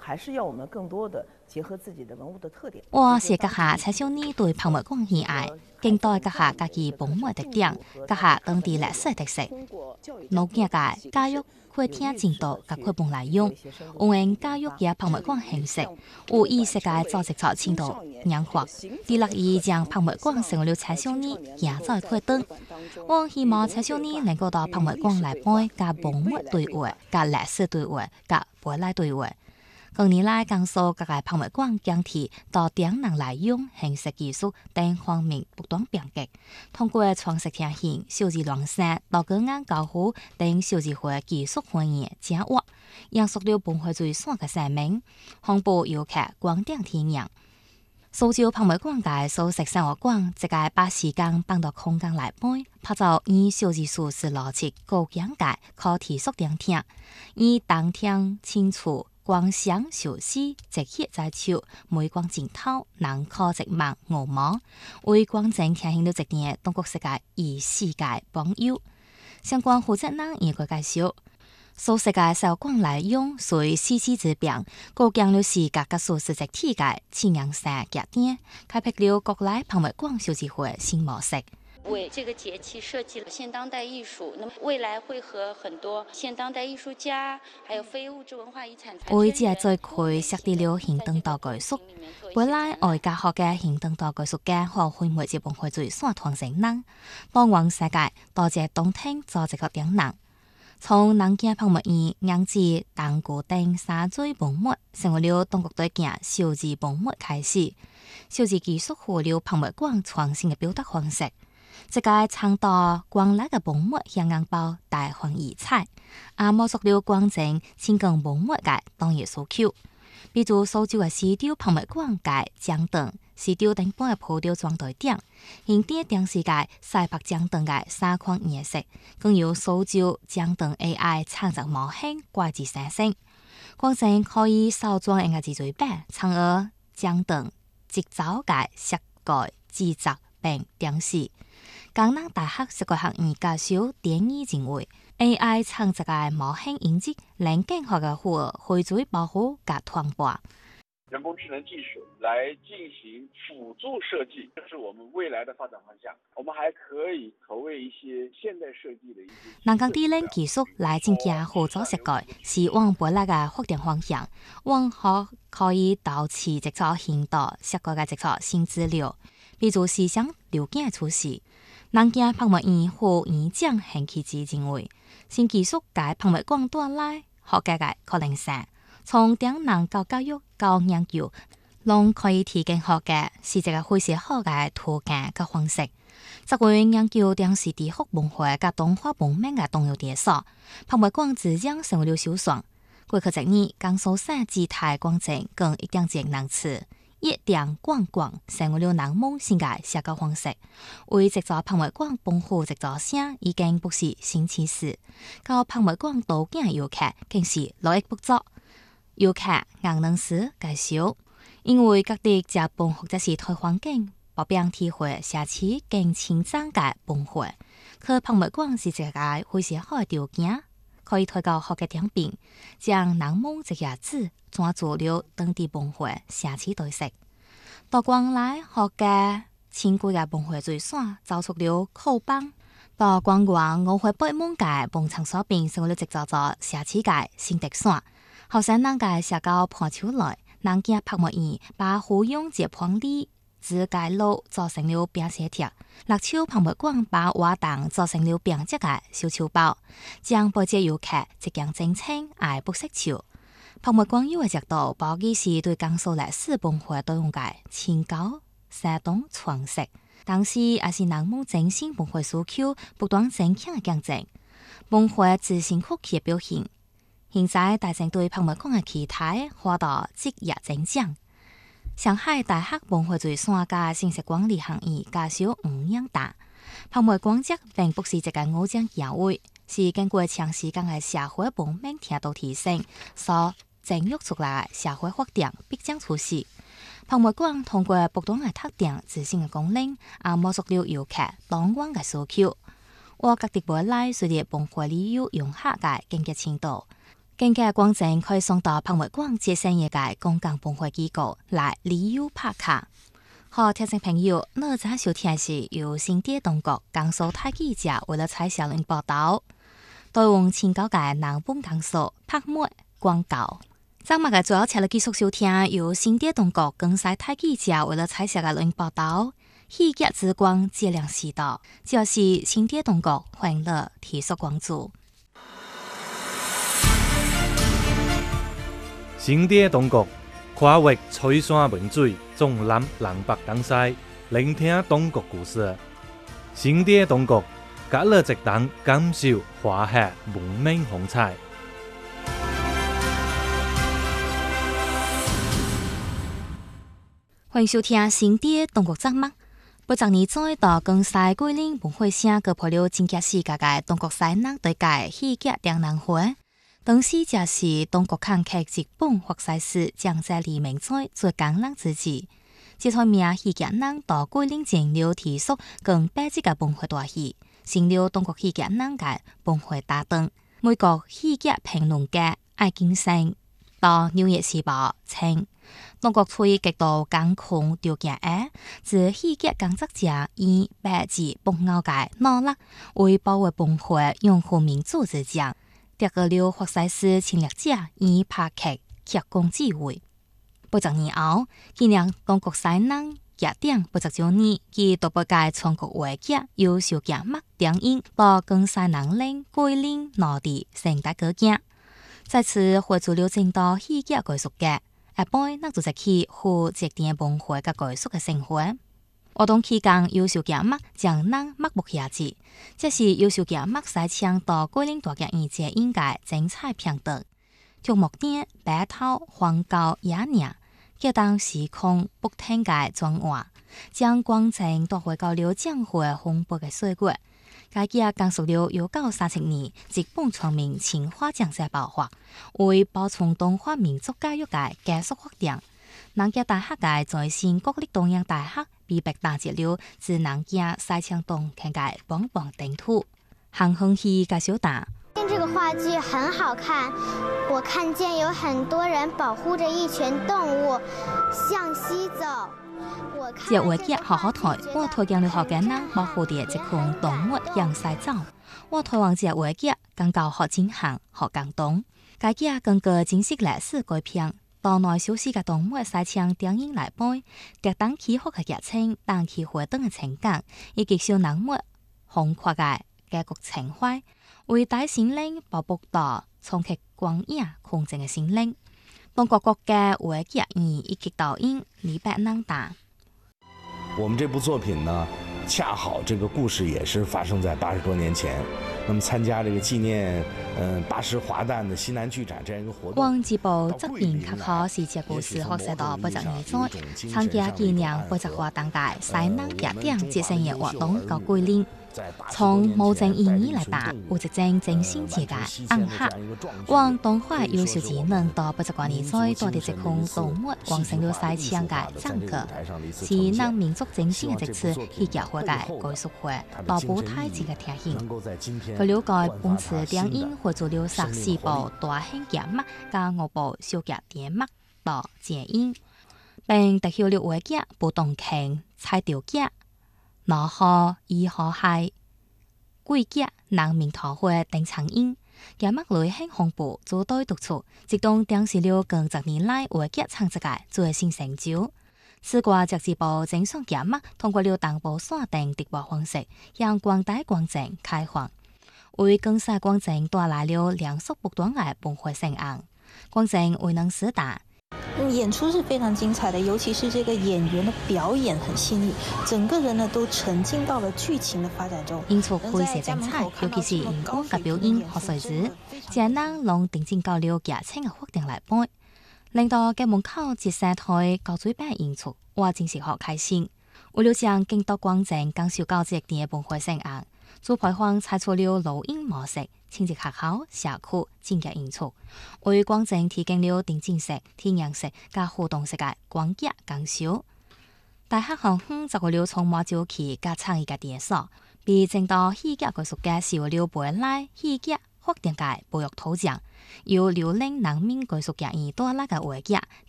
还是要我们更多的结合自己的文物的特点。 我是閣下青少年對博物館喜愛，近代閣下家己文物特點，閣下當地歷史特色。老囝界教育會聽進度甲課本來用，有人教育嘅博物館形式，有以世界組織錯程度硬化，第六意將博物館成為了青少年行在課燈。我希望青少年能夠到博物館來背甲文物對話、甲歷史對話、甲未來對話。近年來，江蘇各個博物館將提到點能來用形式技術等方面不斷變革，通過創設聽顯、收集亂山、到個案交互等收集會技術會議掌握，延續了本會最山嘅生命，紅布遊客觀點體驗。蘇州博物館嘅蘇式生活館，即係把時間放到空間來背，拍照以收集數是邏輯高境界可提速聆聽，以當天清楚。光想小事，直接在手，每光鏡頭，能靠直盲五毛，為光正聽顯了一年中國世界與世界朋友。相關負責人也個介紹，蘇世界小館來用屬四季之變，構建了世界嘅數字集體嘅青陽山腳點，開闢了國內博物館收集會新模式。 為這個節氣設計了現當代藝術，那麼未來會和很多現當代藝術家，還有非物質文化遺產。 為這最開設定了行動道藝術，本來外家學嘅行動道藝術家和會每節本會最山團成人，當往世界多謝東聽做這個點人。從南京博物院、硬紙、蛋糕等三最文物，成為了中國對鏡收集文物開始，收集技術和了博物館創新嘅表達方式。這個倡導光來嘅文物向硬包大放異彩，也摸索了光正千更文物嘅當熱訴求。比如蘇州嘅西丟博物館嘅江燈、西丟等半嘅鋪雕裝台頂，現啲電視界西北江燈嘅三款顏色，更有蘇州江燈 AI 創造模型怪字生成，光正可以掃裝人嘅字嘴板，從而江燈節奏嘅設計製作並電視。江南大學設計學院教授典義認為 ，AI 創造嘅模型引進能更好嘅匯聚保護及傳播。 人工智能技術來進行輔助設計，這是我們未來的發展方向。我們還可以投喂一些現代設計的一些。 能夠智能技術來增加合作設計，是往未來嘅發展方向。往後可以導致製作現代設計嘅製作新資料，比如思想流件嘅出現。南京博物院副院長陳啟智認為，新技術喺博物館帶來學界嘅可能性，從點能到教育到研究，攏可以提供學界是一個非常好嘅途徑及方式。作為研究電視地學文化及動畫文明嘅重要場所，博物館自然成為了首選。過去一年，江蘇省姿態廣正更一點節能詞。一點觀光成為了人們新嘅社交方式，為製作博物館本戶製作聲已經不是新鮮事。到博物館導覽遊客更是絡繹不絕。遊客硬能使介紹，因為各地日本或者是台環境，不便體會社區更清真嘅文化。去博物館是一個非常好嘅條件。可以推高學嘅點評，將人們這些字轉做了當地文化社區特色。到光來學嘅千幾個文化最山造出了口幫，到觀光我會北門嘅文場所並成為了製作咗社區嘅新特色。後生人嘅社交盤出來，南京博物院把胡用接旁里自街路做成了便寫貼，樂秋博物館把畫檔做成了便捷嘅小書包，將背接遊客即將真清而不識潮。博物館有嘅角度，包括是對江蘇歷史文化多樣嘅清高、生動傳承，但是也是人們真心文化訴求不斷增強嘅見證，文化自信復起嘅表現。現在大眾對博物館嘅期待化到節日增長。上海大學文化最山嘅信息管理學院教授吳英達，博物館則並不是一個偶像行為，是經過長時間嘅社會文明程度提升所整育出來嘅社會發展必將出現。博物館通過不斷嘅特點、自身嘅功能，也滿足了遊客當觀嘅需求。我各地未來隨着文化旅遊融合嘅經濟程度， 更加光正可以送到澎湖广接生业界公共本会机构来理由拍卡。好，听众朋友，那咱收听是由新店当局江苏台记者为了采小人报道，对往前高界南本江苏拍末广告。今日嘅主要请嚟繼續收聽由新店當局江西台記者為了採寫嘅錄音報道，喜劇之光節量時代，就是新店當局歡樂提速關注。 新店當局跨越翠山文水，縱覽南北東西，聆聽當局故事。新店當局隔了一檔感受華夏文明風采。 歡迎收聽新店當局節目。本集呢再到江西桂林文會社嘅破了正劇世界嘅當局西南對界喜劇兩人會，當時就是當局看劇劇本或賽事將在黎明在做港人之際，這台名喜劇人到桂林前了提速更百隻嘅本會大戲，成了當局喜劇人嘅本會大燈。美國喜劇評論家艾金森到紐約時報稱，當局處於極度艱困條件下，自喜劇工作者以百字不拗界努力為保衛本會擁護民主之獎，得過了獲賽事侵略者以拍劇劇功自衛。不十年後，今年當局西南熱點不十九年，其獨步界全國話劇優秀劇目電影到江西南寧、桂林、內地成大個獎。在此會做了正道喜劇藝術嘅，一般那就係去負責電本會嘅藝術嘅生活。活動期間優秀劇目將人目不暇接，這是優秀劇目賽搶到桂林大劇院節應該精彩片段。條目點白頭黃高野娘，激動時空不停嘅轉換，將光景帶回到了江湖蓬勃嘅歲月。該劇講述了1937年日本全面侵華戰爭爆發，為保存中華民族教育嘅繼續發展。南京大學嘅在線國立東洋大學被迫打擊了自南京賽搶東看嘅棒棒頂土。韓紅熙介紹打。 這個話劇很好看，我看見有很多人保護着一群動物向西走。 這話劇好好睇，我推薦你學嘅人保護啲這群動物向西走。我推廣這話劇更夠學進行、學感動。該劇更個真實歷史改編，島內消失嘅動物賽搶電影來背，極當起伏嘅劇情、當起活動嘅情感，以及小人物宏闊嘅結局情懷，為大心靈保護到衝擊光影空靜嘅心靈。當各國嘅話劇以及導演李白能打。 我們這部作品呢，恰好這個故事也是發生在80多年前。那麼參加這個紀念80華誕的西南劇展這樣一個活動。光這部側面確可是這故事發生到80年代，參加紀念80華誕嘅西南熱點節生業活動到桂林。從無證意義來打，有一種真心節嘅暗黑，往東華優秀技能到80多年代多啲這群動物完成了賽搶嘅戰果，是讓民族精神嘅這次喜劇會嘅藝術會到舞台前嘅體現。佢了解本次電影會做了14部大型劇目加5部小劇電目到剪映，並得曉了話劇不動情彩調劇。腦河醫學系貴劇南明桃會等場映，劇目類很豐富，組隊獨出，直當展示了近10年來話劇創作嘅最新成就。此外，這幾部正常劇目通過了同步鎖定直播方式，向廣大觀眾開放，為江西觀眾帶來了兩速不斷嘅本會盛宴，觀眾未能廝打。 演出是非常精彩的，尤其是這個演員的表演很細膩，整個人呢都沉浸到了劇情的發展中。演出非常精彩，尤其是熒光嘅表演和隨時，將人讓定睛到了劇情嘅發展來背，令到嘅門口節生台高水平演出，我真是好開心。為了將更多觀眾感受到這啲本會盛宴，主辦方採取了錄音模式。親戚學校、社區正劇演出，為觀眾提供了沉浸式、體驗式加互動式嘅觀劇感受。大學校就會了從馬朝期加創意嘅電視，被正道喜劇藝術家受了背來喜劇发展界保育土壤，由遼寧人民藝術劇院多那個畫家